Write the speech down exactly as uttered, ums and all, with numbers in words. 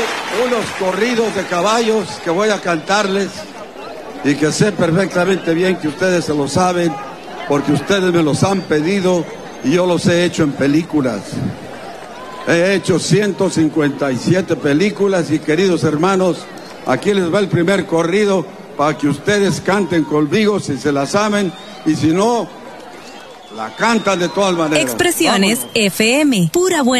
unos corridos de caballos que voy a cantarles y que sé perfectamente bien que ustedes se lo saben porque ustedes me los han pedido y yo los he hecho en películas. He hecho ciento cincuenta y siete películas y, queridos hermanos, aquí les va el primer corrido para que ustedes canten conmigo si se la saben y si no, la cantan de todas maneras. Expresiones Vámonos. F M, pura buena.